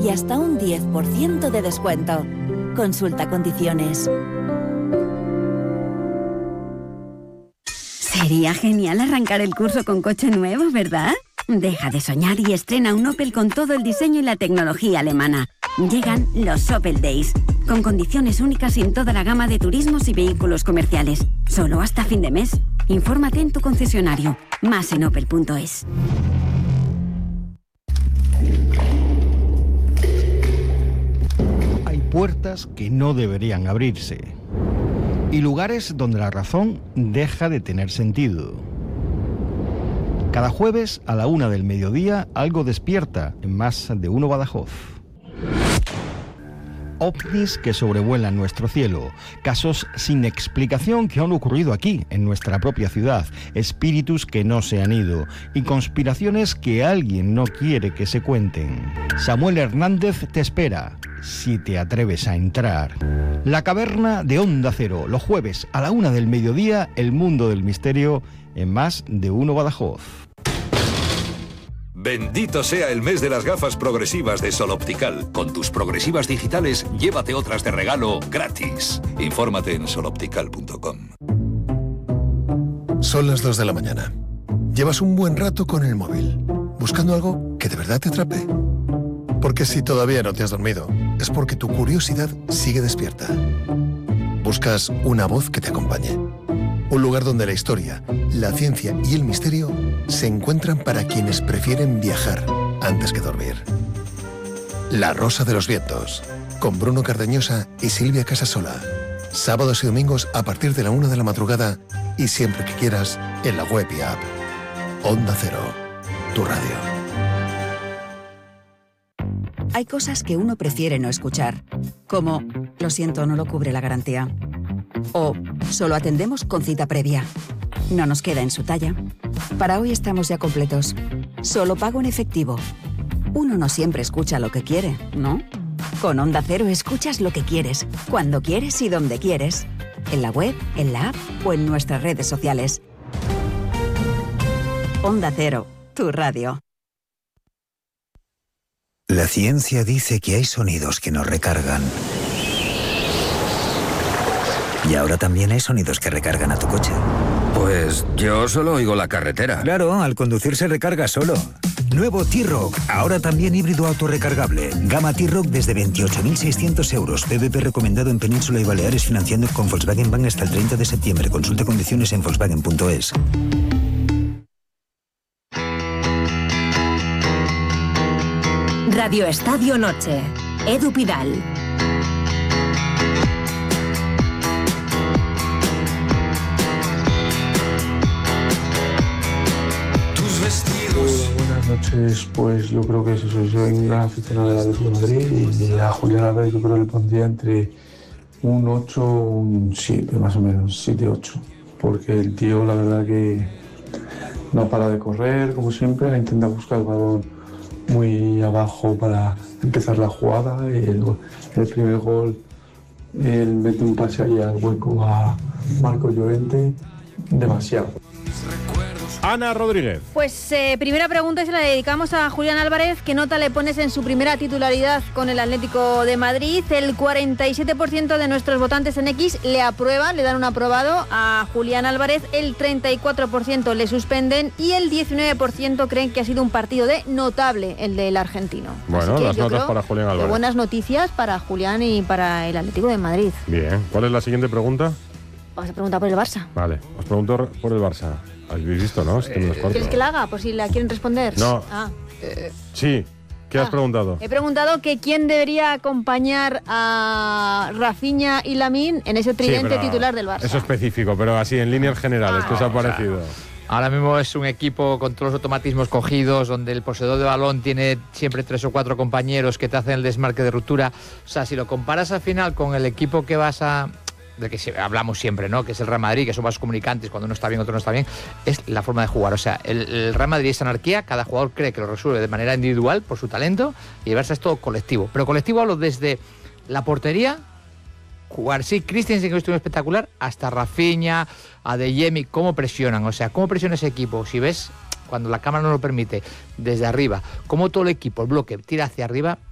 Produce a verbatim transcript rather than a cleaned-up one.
y hasta un diez por ciento de descuento. Consulta condiciones. Sería genial arrancar el curso con coche nuevo, ¿verdad? Deja de soñar y estrena un Opel con todo el diseño y la tecnología alemana. Llegan los Opel Days, con condiciones únicas en toda la gama de turismos y vehículos comerciales. Solo hasta fin de mes. Infórmate en tu concesionario. Más en opel punto es. Hay puertas que no deberían abrirse y lugares donde la razón deja de tener sentido. Cada jueves a la una del mediodía algo despierta en Más de Uno Badajoz. Ovnis que sobrevuelan nuestro cielo, casos sin explicación que han ocurrido aquí, en nuestra propia ciudad, espíritus que no se han ido y conspiraciones que alguien no quiere que se cuenten. Samuel Hernández te espera, si te atreves a entrar. La Caverna de Onda Cero, los jueves a la una del mediodía, el mundo del misterio en Más de Uno Badajoz. Bendito sea el mes de las gafas progresivas de Sol Optical. Con tus progresivas digitales, llévate otras de regalo gratis. Infórmate en sol optical punto com. Son las dos de la mañana. Llevas un buen rato con el móvil, buscando algo que de verdad te atrape. Porque si todavía no te has dormido, es porque tu curiosidad sigue despierta. Buscas una voz que te acompañe. Un lugar donde la historia, la ciencia y el misterio se encuentran para quienes prefieren viajar antes que dormir. La Rosa de los Vientos, con Bruno Cardeñosa y Silvia Casasola. Sábados y domingos a partir de la una de la madrugada y siempre que quieras en la web y app. Onda Cero, tu radio. Hay cosas que uno prefiere no escuchar, como lo siento, no lo cubre la garantía. O solo atendemos con cita previa. No nos queda en su talla. Para hoy estamos ya completos. Solo pago en efectivo. Uno no siempre escucha lo que quiere, ¿no? Con Onda Cero escuchas lo que quieres, cuando quieres y donde quieres. En la web, en la app o en nuestras redes sociales. Onda Cero, tu radio. La ciencia dice que hay sonidos que nos recargan. Y ahora también hay sonidos que recargan a tu coche. Pues yo solo oigo la carretera. Claro, al conducir se recarga solo. Nuevo T-Roc, ahora también híbrido autorrecargable. Gama T-Roc desde veintiocho mil seiscientos euros. P V P recomendado en Península y Baleares, financiando con Volkswagen Bank hasta el treinta de septiembre. Consulte condiciones en volkswagen punto es. Radio Estadio Noche. Edu Pidal. Buenas noches, pues yo creo que eso, soy un gran aficionado del Atlético de Madrid y a Julián Álvarez yo creo que le pondría entre un ocho o un siete, más o menos, siete ocho, porque el tío la verdad que no para de correr, como siempre, intenta buscar el balón muy abajo para empezar la jugada. El, el primer gol, él mete un pase ahí al hueco a Marco Llorente, demasiado. Ana Rodríguez. Pues eh, primera pregunta se la dedicamos a Julián Álvarez. ¿Qué nota le pones en su primera titularidad con el Atlético de Madrid? El cuarenta y siete por ciento de nuestros votantes en X le aprueba, le dan un aprobado a Julián Álvarez, el treinta y cuatro por ciento le suspenden y el diecinueve por ciento creen que ha sido un partido de notable el del argentino. Bueno, las notas para Julián Álvarez. Buenas noticias para Julián y para el Atlético de Madrid. Bien, ¿cuál es la siguiente pregunta? Vamos a preguntar por el Barça. Vale, os pregunto por el Barça. ¿Habéis visto, no? Es que me los corto. ¿Quieres que la haga? Por si la quieren responder. No. Ah. Eh, sí. ¿Qué ah. has preguntado? He preguntado que quién debería acompañar a Rafinha y Lamine en ese tridente sí, titular del Barça. Eso específico, pero así en líneas generales. Ah, ¿qué os ha parecido? O sea, ahora mismo es un equipo con todos los automatismos cogidos, donde el poseedor de balón tiene siempre tres o cuatro compañeros que te hacen el desmarque de ruptura. O sea, si lo comparas al final con el equipo que vas a... de que hablamos siempre, ¿no? Que es el Real Madrid, que son vasos comunicantes, cuando uno está bien, otro no está bien, es la forma de jugar. O sea, el, el Real Madrid es anarquía, cada jugador cree que lo resuelve de manera individual por su talento, y el Barça es todo colectivo. Pero colectivo hablo desde la portería, jugar, sí, Christensen, que estuvo espectacular, hasta Rafinha, Adeyemi, cómo presionan, o sea, cómo presiona ese equipo. Si ves, cuando la cámara no lo permite, desde arriba, cómo todo el equipo, el bloque, tira hacia arriba,